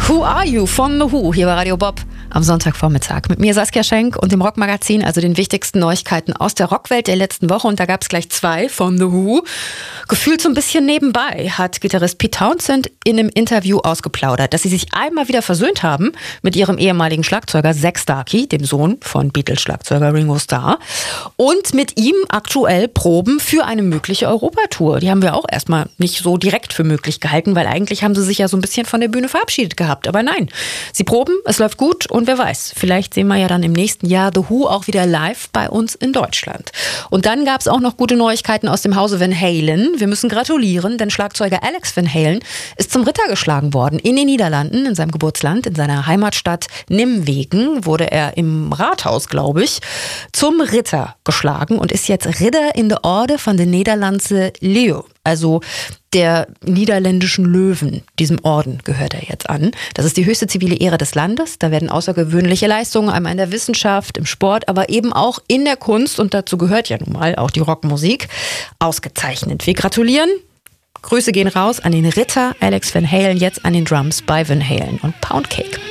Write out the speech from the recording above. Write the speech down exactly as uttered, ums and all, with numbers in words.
Who Are You von The Who hier bei Radio Bob am Sonntagvormittag. Mit mir Saskia Schenk und dem Rockmagazin, also den wichtigsten Neuigkeiten aus der Rockwelt der letzten Woche. Und da gab es gleich zwei von The Who. Gefühlt so ein bisschen nebenbei hat Gitarrist Pete Townshend in einem Interview ausgeplaudert, dass sie sich einmal wieder versöhnt haben mit ihrem ehemaligen Schlagzeuger Zak Starkey, dem Sohn von Beatles-Schlagzeuger Ringo Starr. Und mit ihm aktuell proben für eine mögliche Europatour. Die haben wir auch erstmal nicht so direkt für möglich gehalten, weil eigentlich haben sie sich ja so ein bisschen von der Bühne verabschiedet gehabt. Aber nein, sie proben, es läuft gut und wer weiß, vielleicht sehen wir ja dann im nächsten Jahr The Who auch wieder live bei uns in Deutschland. Und dann gab es auch noch gute Neuigkeiten aus dem Hause Van Halen. Wir müssen gratulieren, denn Schlagzeuger Alex Van Halen ist zum Ritter geschlagen worden. In den Niederlanden, in seinem Geburtsland, in seiner Heimatstadt Nimwegen, wurde er im Rathaus, glaube ich, zum Ritter geschlagen und ist jetzt Ridder in der Orde van de Nederlandse Leeuw. Also der niederländischen Löwen, diesem Orden gehört er jetzt an. Das ist die höchste zivile Ehre des Landes. Da werden außergewöhnliche Leistungen einmal in der Wissenschaft, im Sport, aber eben auch in der Kunst, und dazu gehört ja nun mal auch die Rockmusik, ausgezeichnet. Wir gratulieren. Grüße gehen raus an den Ritter Alex Van Halen, jetzt an den Drums bei Van Halen und Poundcake.